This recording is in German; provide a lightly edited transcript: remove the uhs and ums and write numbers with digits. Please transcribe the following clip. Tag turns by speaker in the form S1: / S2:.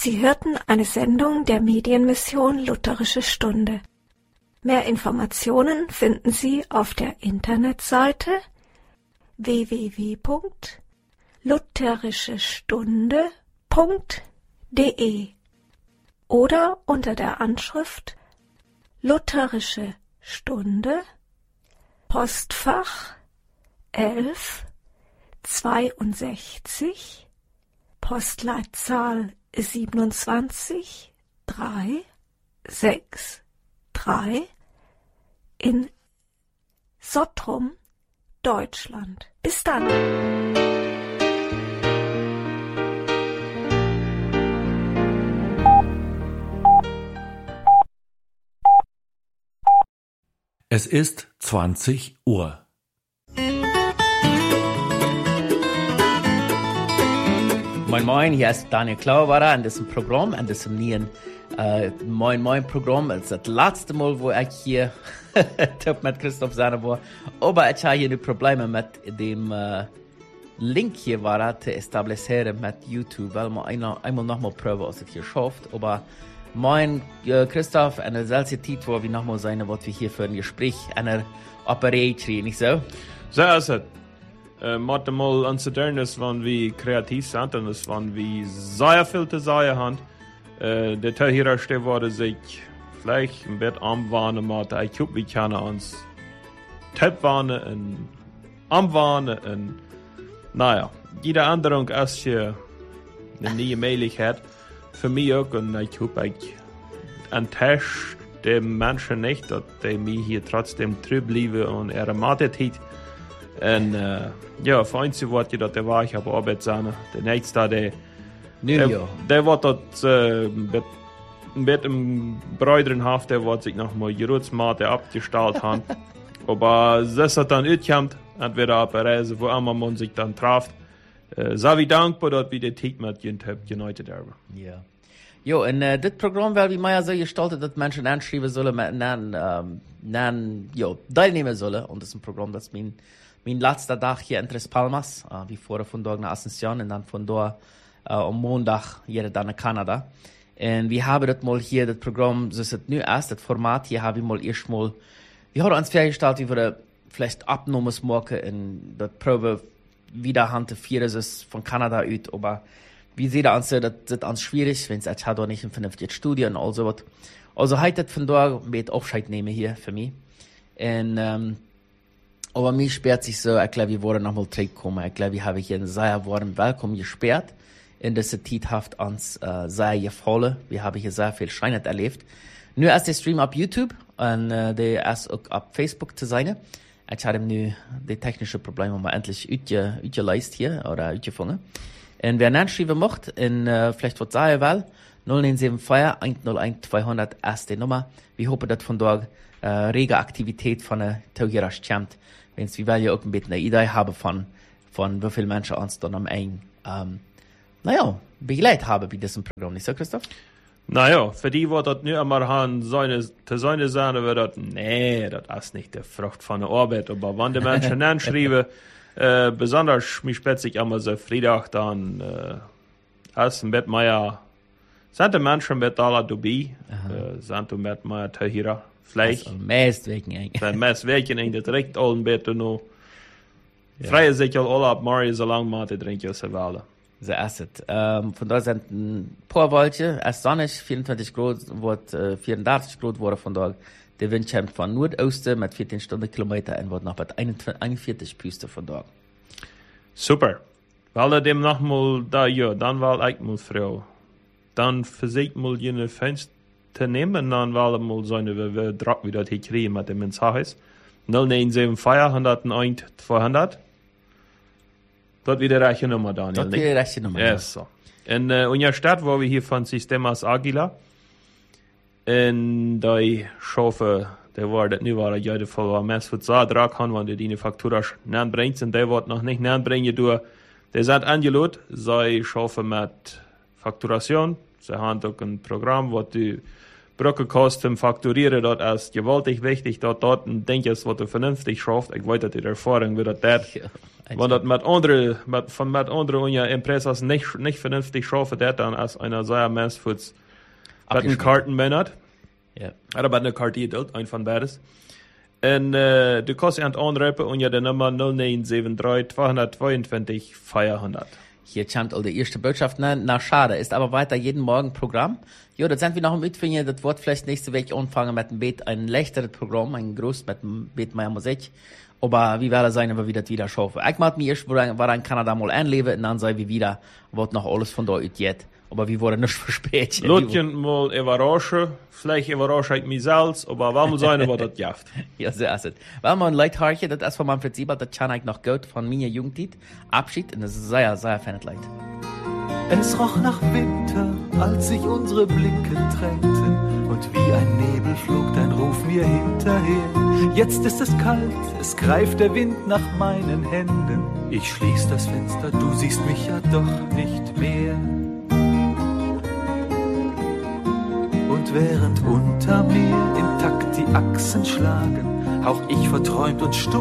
S1: Sie hörten eine Sendung der Medienmission Lutherische Stunde. Mehr Informationen finden Sie auf der Internetseite www.lutherischestunde.de oder unter der Anschrift Lutherische Stunde, Postfach 11 62, Postleitzahl 27 363 in Sottrum, Deutschland. Bis dann!
S2: Es ist 20 Uhr.
S3: Moin Moin, hier ist Daniel Klauwara an diesem Programm, an diesem neuen Moin Programm. Es ist das letzte Mal, wo ich hier mit Christoph Sahne war. Aber ich habe hier die Probleme mit dem Link hier war, zu etablieren mit YouTube, weil man einmal nochmal probieren, was es hier schafft. Aber mein Christoph, eine seltsame Zeit, wo wir nochmal sein, was wir hier für ein Gespräch, eine Operette kriegen, nicht so?
S4: So ist es. Måtte mal anzuderen, dass wenn wir kreativ sind und dass wenn wir sehr viel zu sagen haben, der Teilhierarchie wurde sich vielleicht ein bisschen anwarnen, mit ich hoffe, wir können uns tippwarnen und anwarnen und naja, jede Änderung ist hier eine neue Möglichkeit für mich auch und ich hoffe, ich enttäusche die Menschen nicht, dass die mich hier trotzdem treu bleiben und ihre Mathe-Zeit. Und ja, für einzige Wort, das der war, ich habe Arbeit sein. Der nächste, der wird dort mit dem Bräuderenhaft, der wird sich nochmal Gerutsmate abgestellt haben. Aber das hat dann utkommt, entweder auf der Reise, wo immer man sich dann trifft. Sei wie dankbar, dass wir die Zeit mit United haben.
S3: Ja. Jo, und das Programm, weil wir mal so gestaltet, dass Menschen anschreiben sollen, teilnehmen sollen. Und das ist ein Programm, das mein letzter Tag hier in Tres Palmas, wie vorher von dort nach Asunción und dann von dort am Montag hier dann nach Kanada. Und wir haben das mal hier, das Programm, das ist nu erst, das Format hier habe ich mal erstmal, wir haben uns festgestellt, wie wir vielleicht Abnahmes machen und das Probe wieder Hand vier ist von Kanada aus, aber wie sehen uns, das ist uns schwierig, wenn es jetzt hat auch nicht ein vernünftiges Studio und all so was. Also heute von dort mit Aufscheid nehmen hier für mich. Und, aber mir sperrt sich so, ich glaube, wir wollen nochmal zurückkommen. Ich glaube, wir haben hier einen sehr warmen Willkommen gesperrt. In dieser Zeit hat uns sehr gefallen. Wir haben hier sehr viel Schönes erlebt. Nur erst der Stream auf YouTube und der ist auch auf Facebook zu sein. Ich habe nur die technischen Probleme mal endlich ausgeleistet hier oder ausgefangen. Und wer nachschreiben möchte, vielleicht was sagen will, 0974 101 200 erste Nummer. Wir hoffen, dass von dort rege Aktivität von der Teugerasch kommt. Wenn es, wie wir ja auch ein bisschen eine Idee haben von wie viele Menschen uns dann am Ende, begleitet haben bei diesem Programm. Nicht so, Christoph?
S4: Naja, für die, die das nicht einmal haben, seine sagen, wird das, nee, das ist nicht die Frucht von der Arbeit. Aber wenn die Menschen anschreiben, besonders mich spitzig einmal so Freitag, dann, ist ein bisschen mehr, sind die Menschen mit aller dabei, sind die mit mehr Tehira. Vielleicht.
S3: Also, meest weken eigenlijk.
S4: Meest weken eigenlijk, dat reikt al een beetje nu. Vrije zich al op Mario zo lang maar te drinken als ze willen.
S3: So ist es. Von da sind ein paar Wolken, es ist sonnig, 24 Grad, wird 84 Grad wurde von da. Der Wind kommt von Nordosten mit 14 Stundenkilometer und wird noch bei 41 Püste von da.
S4: Super. Weil er dem nochmal da, ja, dann war ich mal Frau. Dann versucht mal jene Fenster te nemen, dan wel mal zijn we druk wie dat hier kriegen met de mensajes. 0974 101 200. Dat weer de rechte nummer, Daniel.
S3: Dat weer de rechte nummer.
S4: Yes, so. En unser Stadt, wo wir hier von Sistemas Agila, en die schaffen, der war das nu war ja der Fall, war mest für so Drag haben, wenn die Faktura nanbringt, und der wird noch nicht nanbringen, der sind angelaut, sie schaffen mit Fakturation, sie haben auch ein Programm, wo die Brückenkosten fakturieren, das ist gewaltig wichtig, dort ein Ding ist, was du vernünftig schaffst. Ich weiß, dass die Erfahrung wird das. Wenn das mit anderen und ja Impressas nicht vernünftig schaffen, der dann als einer sehr Mensfuß mit einem Kartenmänner.
S3: Ja.
S4: Oder mit einer Karte geduld, ein von beides. Und du kannst an anrufen und ja die Nummer 0973 222 400.
S3: Hier kommt all die erste Botschaft. Na, schade. Ist aber weiter jeden Morgen Programm. Jo, das sind wir noch am Mitfinden. Das wird vielleicht nächste Woche anfangen mit einem Bett, ein leichteres Programm, ein groß mit einem Bett mehr Musik. Aber wie wäre es sein, wenn wir das wieder schaffen? Ich mag mir erst, war in Kanada mal anleben und dann sei wir wieder, wird noch alles von da ausgeht. Aber wir wurden nicht verspätet.
S4: Lutjen mal überraschen. Vielleicht überrasche ich mich selbst, aber warum sein, was das jaft?
S3: Ja, so ist es. Weil man Leute harche, das ist von Manfred Siebert, das kann ich noch gut von meiner Jugendzeit. Abschied, und das ist sehr, sehr feines Leid.
S5: Es roch nach Winter, als sich unsere Blicke trennten, und wie ein Nebel flog dein Ruf mir hinterher. Jetzt ist es kalt, es greift der Wind nach meinen Händen. Ich schließ das Fenster, du siehst mich ja doch nicht mehr. Und während unter mir im Takt die Achsen schlagen, hauch ich verträumt und stumm